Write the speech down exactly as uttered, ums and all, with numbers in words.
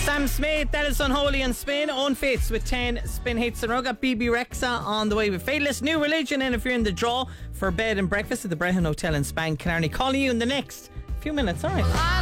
Sam Smith, that is Unholy on Spin. Own Faiths with ten spin hits in a row. Got B B Rexa on the way with Faithless. New Religion, and if you're in the draw for bed and breakfast at the Brehon Hotel in Span Killarney, calling you in the next few minutes. Alright.